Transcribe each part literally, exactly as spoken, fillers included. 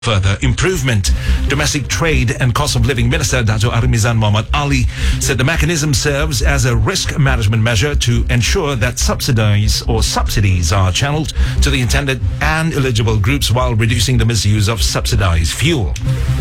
further improvement. Domestic Trade and Cost of Living Minister Dato Armizan Mohammad Ali said the mechanism serves as a risk management measure to ensure that subsidies or subsidies are channeled to the intended and eligible groups while reducing the misuse of subsidized fuel.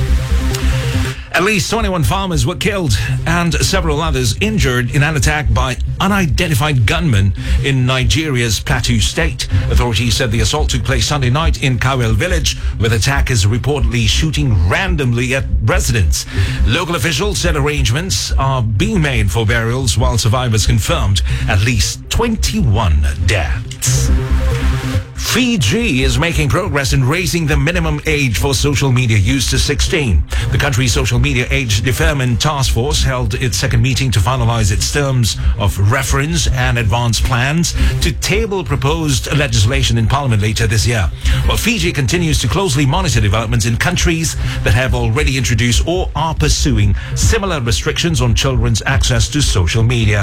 At least twenty-one farmers were killed and several others injured in an attack by unidentified gunmen in Nigeria's Plateau State. Authorities said the assault took place Sunday night in Kawel village, with attackers reportedly shooting randomly at residents. Local officials said arrangements are being made for burials, while survivors confirmed at least twenty-one deaths. Fiji is making progress in raising the minimum age for social media use to sixteen. The country's social media age deferment task force held its second meeting to finalize its terms of reference and advance plans to table proposed legislation in Parliament later this year. While Fiji continues to closely monitor developments in countries that have already introduced or are pursuing similar restrictions on children's access to social media.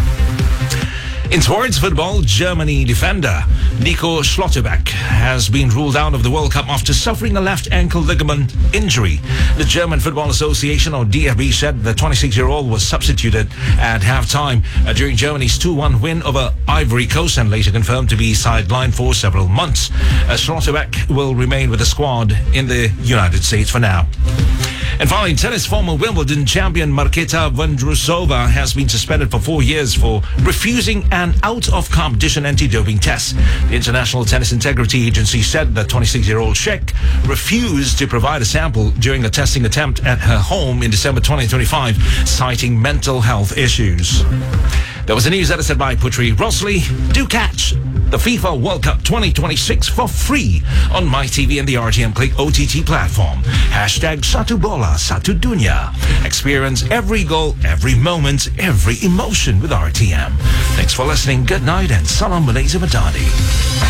In sports football, Germany defender Nico Schlotterbeck has been ruled out of the World Cup after suffering a left ankle ligament injury. The German Football Association, or D F B, said the twenty-six-year-old was substituted at halftime uh, during Germany's two one win over Ivory Coast and later confirmed to be sidelined for several months. Uh, Schlotterbeck will remain with the squad in the United States for now. And finally, tennis former Wimbledon champion Marketa Vondrousova has been suspended for four years for refusing an out-of-competition anti-doping test. The International Tennis Integrity Agency said the twenty-six-year-old Czech refused to provide a sample during a testing attempt at her home in December twenty twenty-five, citing mental health issues. That was the news edited by Putri Rossley. Do catch the FIFA World Cup twenty twenty-six for free on MyTV and the R T M Click O T T platform. Hashtag Satu Bola, Satu Dunya. Experience every goal, every moment, every emotion with R T M. Thanks for listening. Good night and Salam Malaysia Madani.